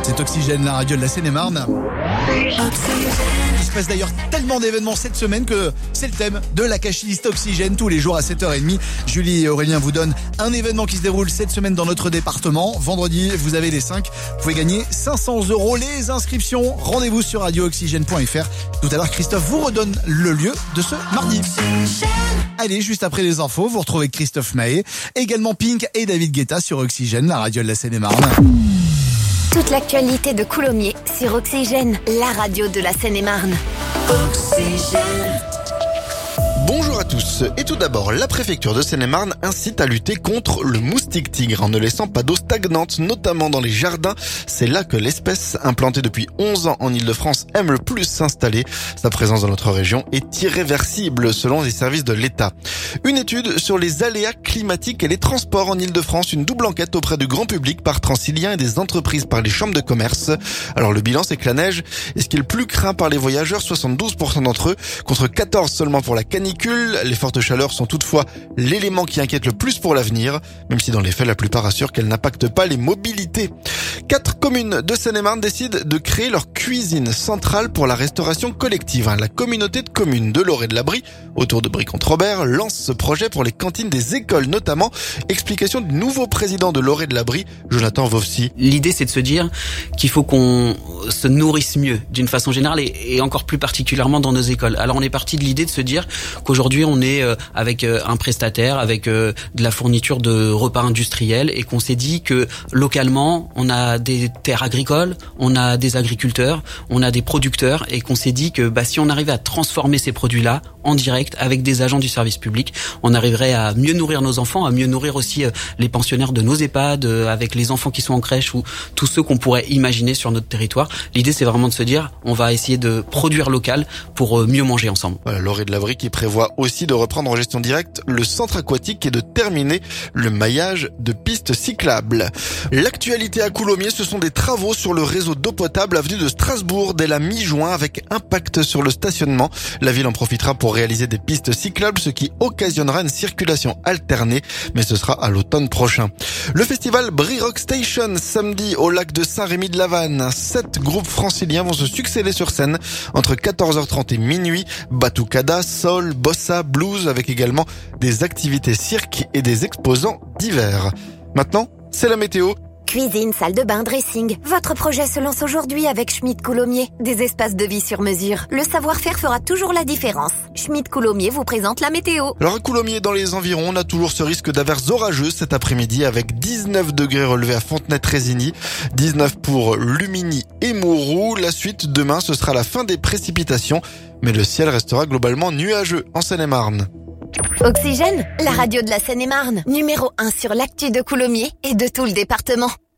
C'est Oxygène, la radio de la Seine-et-Marne. Il se passe d'ailleurs tellement d'événements cette semaine que c'est le thème de la cash list Oxygène tous les jours à 7h30. Julie et Aurélien vous donnent un événement qui se déroule cette semaine dans notre département. Vendredi, vous avez les 5. Vous pouvez gagner 500 €. Les inscriptions, rendez-vous sur radiooxygène.fr. Tout à l'heure, Christophe vous redonne le lieu de ce mardi. Allez, juste après les infos, vous retrouvez Christophe Mahé, également Pink et David Guetta sur Oxygène, la radio de la Seine-et-Marne. Toute l'actualité de Coulommiers sur Oxygène, la radio de la Seine-et-Marne. Oxygène. Bonjour à tous. Et tout d'abord, la préfecture de Seine-et-Marne incite à lutter contre le moustique tigre en ne laissant pas d'eau stagnante, notamment dans les jardins. C'est là que l'espèce, implantée depuis 11 ans en Ile-de-France, aime le plus s'installer. Sa présence dans notre région est irréversible selon les services de l'État. Une étude sur les aléas climatiques et les transports en Ile-de-France, une double enquête auprès du grand public par Transilien et des entreprises par les chambres de commerce. Alors le bilan, c'est que la neige est ce qui est le plus craint par les voyageurs, 72% d'entre eux, contre 14% seulement pour la canicule. Les fortes chaleurs sont toutefois l'élément qui inquiète le plus pour l'avenir, même si dans les faits, la plupart assurent qu'elles n'impactent pas les mobilités. 4 communes de Seine-et-Marne décident de créer leur cuisine centrale pour la restauration collective. La communauté de communes de Lorée-de-l'Abri, autour de Brie-Comte-Robert, lance ce projet pour les cantines des écoles notamment. Explication du nouveau président de Lorée-de-l'Abri, Jonathan Vovsi. L'idée, c'est de se dire qu'il faut qu'on se nourrisse mieux d'une façon générale et encore plus particulièrement dans nos écoles. Alors on est parti de l'idée de se dire qu'aujourd'hui on est avec un prestataire, avec de la fourniture de repas industriels et qu'on s'est dit que localement on a des terres agricoles, on a des agriculteurs, on a des producteurs et qu'on s'est dit que si on arrivait à transformer ces produits-là en direct avec des agents du service public, on arriverait à mieux nourrir nos enfants, à mieux nourrir aussi les pensionnaires de nos EHPAD, avec les enfants qui sont en crèche ou tous ceux qu'on pourrait imaginer sur notre territoire. L'idée, c'est vraiment de se dire, on va essayer de produire local pour mieux manger ensemble. Voilà, Lorée-de-l'Abri qui prévoit aussi de reprendre en gestion directe le centre aquatique et de terminer le maillage de pistes cyclables. L'actualité à Coulommiers, ce sont des travaux sur le réseau d'eau potable avenue de Strasbourg dès la mi-juin avec impact sur le stationnement. La ville en profitera pour réaliser des pistes cyclables, ce qui occasionnera une circulation alternée, mais ce sera à l'automne prochain. Le festival Brie Rock Station, samedi au lac de Saint-Rémy-de-la-Vanne. 7 groupes franciliens vont se succéder sur scène entre 14h30 et minuit. Batucada, soul, bossa, blues, avec également des activités cirque et des exposants divers. Maintenant, c'est la météo. Cuisine, salle de bain, dressing. Votre projet se lance aujourd'hui avec Schmitt Coulommiers. Des espaces de vie sur mesure. Le savoir-faire fera toujours la différence. Schmitt Coulommiers vous présente la météo. Alors à Coulommiers, dans les environs, on a toujours ce risque d'averses orageuses cet après-midi avec 19 degrés relevés à Fontenay-Trésigny, 19 pour Luminy et Mouroux. La suite, demain, ce sera la fin des précipitations, mais le ciel restera globalement nuageux en Seine-et-Marne. Oxygène, la radio de la Seine-et-Marne. Numéro 1 sur l'actu de Coulommiers et de tout le département.